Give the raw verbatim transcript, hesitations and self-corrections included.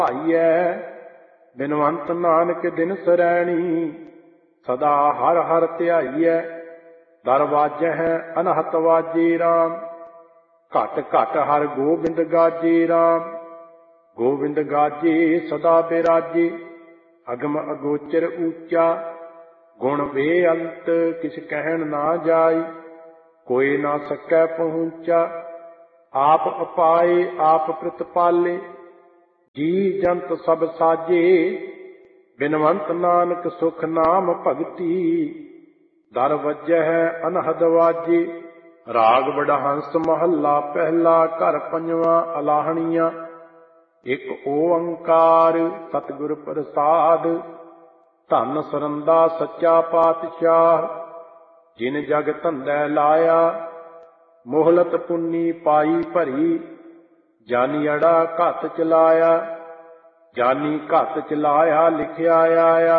ਭਾਈਐ। ਬਿਨਵੰਤ ਨਾਨਕ ਦਿਨ ਸਰੈਣੀ, ਸਦਾ ਹਰ ਹਰ ਧਿਆਈਐ। ਦਰਵਾਜੈ ਅਨਹਤ ਵਾਜੇ ਰਾਮ, ਘਟ ਘਟ ਹਰ ਗੋਬਿੰਦ ਗਾਜੇ ਰਾਮ। ਗੋਬਿੰਦ ਗਾਜੇ ਸਦਾ ਬਿਰਾਜੇ, ਅਗਮ ਅਗੋਚਰ ਊਚਾ। ਗੁਣ ਬੇਅੰਤ ਕਿਛ ਕਹਿਣ ਨਾ ਜਾਈ, ਕੋਈ ਨਾ ਸਕੈ ਪਹੁੰਚਾ। ਆਪ ਅਪਾਏ ਆਪ ਪ੍ਰਤਪਾਲੇ, ਜੀ ਜੰਤ ਸਭ ਸਾਜੇ। ਬਿਨਵੰਤ ਨਾਨਕ ਸੁਖ ਨਾਮ ਭਗਤੀ, ਦਰ ਵੱਜੈ ਅਨਹਦ ਵਾਜੇ। ਰਾਗ ਵਡਹੰਸ ਮਹੱਲਾ ਪਹਿਲਾ, ਘਰ ਪੰਜਵਾਂ। ਅਲਾਹਣੀਆਂ। ਇੱਕ ਓੰਕਾਰ ਸਤਿਗੁਰ ਪ੍ਰਸਾਦ, ਧੰਨ ਸਰੰਦਾ ਸੱਚਾ ਪਾਤਸ਼ਾਹ। ਜਿਨ ਜਗ ਧੰਦੈ ਲਾਇਆ, ਮੋਹਲਤ ਪੁੰਨੀ ਪਾਈ ਭਰੀ। ਜਾਨੀ ਅੜਾ ਘਤ ਚਲਾਇਆ, ਜਾਨੀ ਘਤ ਚਲਾਇਆ ਲਿਖਿਆ ਆਇਆ।